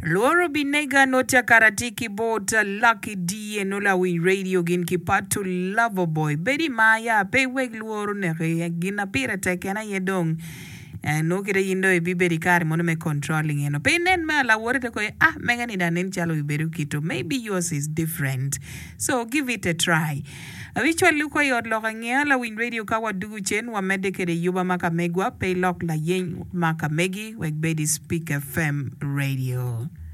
Luoro Binega Nota Karatiki Bota Lucky D Enola Win Radio Gin Kipatu Loverboy Betty Maya Peweg Luoro Nere Gina Pira Tekena Yedong no kira yindo e biberi kare mono me controlling eno penen me la worete ko mengani danen chalo iberu kito maybe yours is different so give it a try avichwa luko yod lokangea la Win Radio kawa dugu chen wa medekere yuba makamegwa pay lock la yen makamegi wek bedi Speak FM Radio.